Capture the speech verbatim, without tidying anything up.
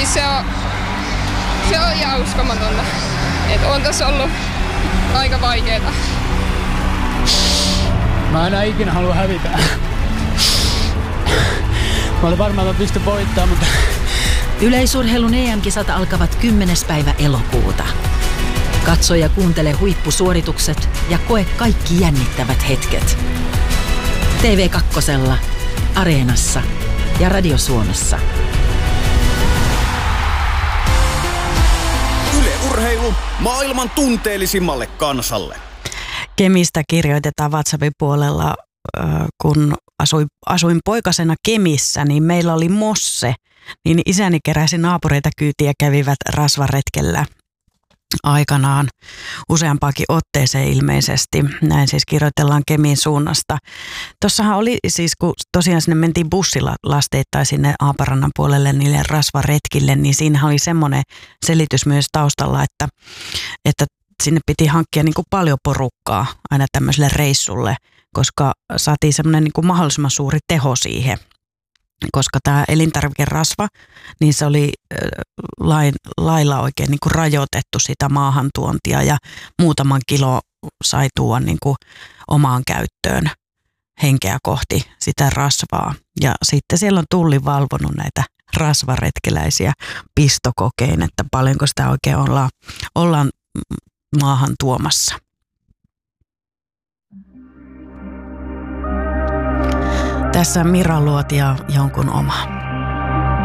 Siis se on, se on ihan uskomatonta. Että on tässä ollut aika vaikeeta. Mä enää ikinä halua hävitä. Mä olin varmaan, että mä pystyn voittamaan, mutta... Yleisurheilun E M-kisat alkavat kymmenes päivä elokuuta. Katso ja kuuntele huippusuoritukset ja koe kaikki jännittävät hetket. T V kaksi, Areenassa ja Radio Suomessa. Yle Urheilu maailman tunteellisimmalle kansalle. Kemistä kirjoitetaan WhatsAppin puolella, kun asuin, asuin poikasena Kemissä, niin meillä oli mosse. Niin isäni keräsi naapureita kyytiä, kävivät rasvaretkellä aikanaan useampaakin otteeseen ilmeisesti. Näin siis kirjoitellaan Kemin suunnasta. Tuossahan oli siis, kun tosiaan sinne mentiin bussilla lasteittain sinne Aaparannan puolelle niille rasvaretkille, niin siinä oli semmoinen selitys myös taustalla, että, että sinne piti hankkia niin kuin paljon porukkaa aina tämmöiselle reissulle, koska saatiin semmoinen niin kuin mahdollisimman suuri teho siihen. Koska tämä elintarvikerasva, niin se oli lain, lailla oikein niin kuin rajoitettu sitä maahantuontia ja muutaman kilo sai tuoda niin kuin omaan käyttöön henkeä kohti sitä rasvaa. Ja sitten siellä on Tulli valvonut näitä rasvaretkeläisiä pistokokein, että paljonko sitä oikein ollaan, ollaan maahan tuomassa. Tässä Mira Luoti ja Jonkun oma.